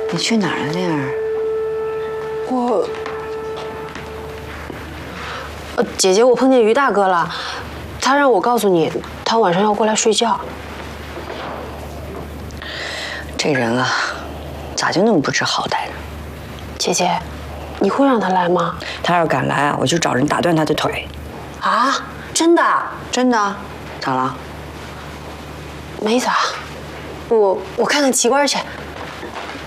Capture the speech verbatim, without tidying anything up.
你去哪儿了，丽儿？ 我，呃，姐姐，我碰见于大哥了，他让我告诉你，他晚上要过来睡觉。 这人啊，咋就那么不知好歹呢？ 姐姐，你会让他来吗？ 他要敢来啊，我就找人打断他的腿。 啊，真的？ 真的？咋了？ 没啥，我我看看奇观去。